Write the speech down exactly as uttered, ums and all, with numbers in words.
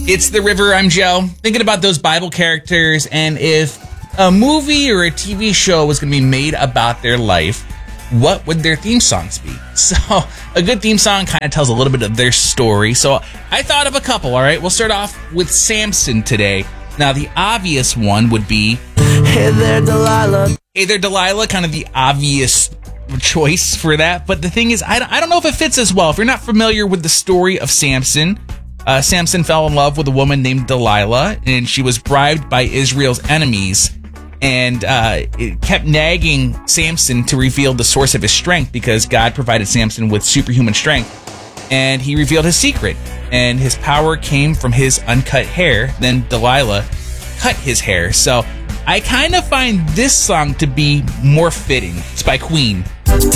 It's The River. I'm Joe. Thinking about those Bible characters and if a movie or a T V show was going to be made about their life, what would their theme songs be? So a good theme song kind of tells a little bit of their story. So I thought of a couple, all right? We'll start off with Samson today. Now, the obvious one would be Hey There, Delilah. Hey There, Delilah, kind of the obvious choice for that. But the thing is, I don't, I don't know if it fits as well. If you're not familiar with the story of Samson, uh, Samson fell in love with a woman named Delilah, and she was bribed by Israel's enemies. And uh, it kept nagging Samson to reveal the source of his strength because God provided Samson with superhuman strength. And he revealed his secret. And his power came from his uncut hair. Then Delilah cut his hair. So I kind of find this song to be more fitting. It's by Queen.